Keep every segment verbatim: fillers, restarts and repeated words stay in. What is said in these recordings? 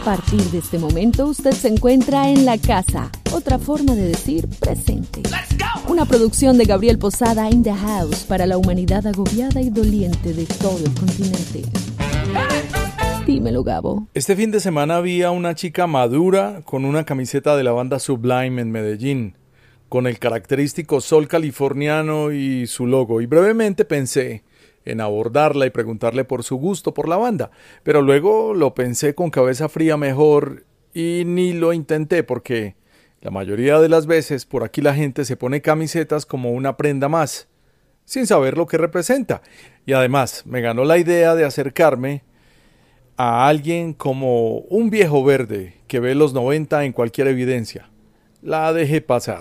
partir de este momento usted se encuentra en la casa, otra forma de decir presente. Una producción de Gabriel Posada in the house para la humanidad agobiada y doliente de todo el continente. Dímelo, Gabo. Este fin de semana vi a una chica madura con una camiseta de la banda Sublime en Medellín, con el característico sol californiano y su logo, y brevemente pensé en abordarla y preguntarle por su gusto por la banda, pero luego lo pensé con cabeza fría mejor y ni lo intenté porque la mayoría de las veces por aquí la gente se pone camisetas como una prenda más, sin saber lo que representa, y además me ganó la idea de acercarme a alguien como un viejo verde que ve los noventa en cualquier evidencia. La dejé pasar.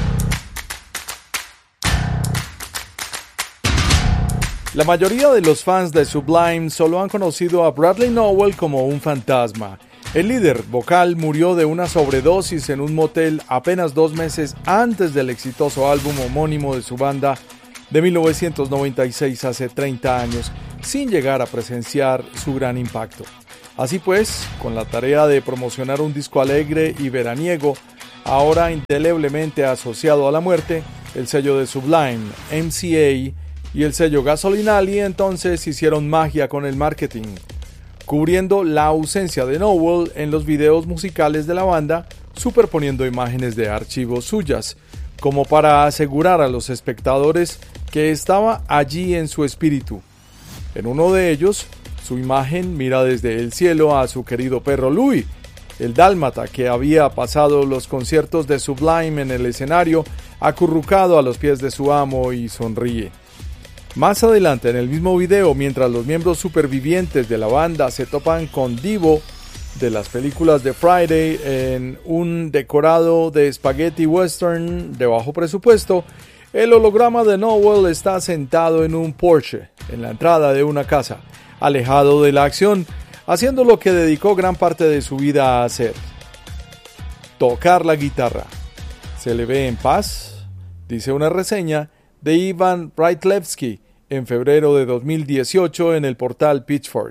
La mayoría de los fans de Sublime solo han conocido a Bradley Nowell como un fantasma. El líder vocal murió de una sobredosis en un motel apenas dos meses antes del exitoso álbum homónimo de su banda de mil novecientos noventa y seis, hace treinta años, sin llegar a presenciar su gran impacto. Así pues, con la tarea de promocionar un disco alegre y veraniego, ahora indeleblemente asociado a la muerte, el sello de Sublime, M C A, y el sello Gasoline Alley entonces hicieron magia con el marketing, cubriendo la ausencia de Nowell en los videos musicales de la banda, superponiendo imágenes de archivos suyas, como para asegurar a los espectadores que estaba allí en su espíritu. En uno de ellos, su imagen mira desde el cielo a su querido perro Louie, el dálmata que había pasado los conciertos de Sublime en el escenario, acurrucado a los pies de su amo y sonríe. Más adelante en el mismo video, mientras los miembros supervivientes de la banda se topan con Divo de las películas de Friday en un decorado de spaghetti western de bajo presupuesto, el holograma de Nowell está sentado en un Porsche en la entrada de una casa, alejado de la acción, haciendo lo que dedicó gran parte de su vida a hacer: tocar la guitarra. Se le ve en paz, dice una reseña de Ivan Braitlevsky en febrero de dos mil dieciocho en el portal Pitchfork.